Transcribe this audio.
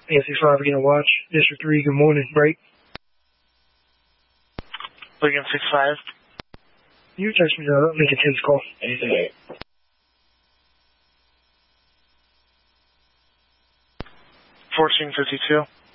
Nancy 5 again, watch. District 3, good morning. Break. Lincoln 6-5. You text me the Lincoln 10's call. Anything. 1452.